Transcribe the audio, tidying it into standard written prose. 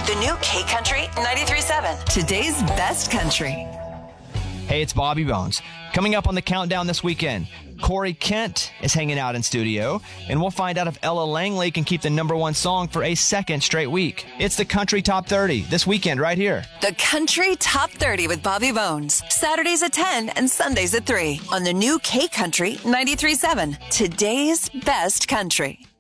The new K Country 93.7. Today's best country. Hey, it's Bobby Bones. Coming up on the countdown this weekend, Corey Kent is hanging out in studio, and we'll find out if Ella Langley can keep the number one song for a second straight week. It's the Country Top 30 this weekend right here. The Country Top 30 with Bobby Bones. Saturdays at 10 and Sundays at 3 on the new K Country 93.7. Today's best country.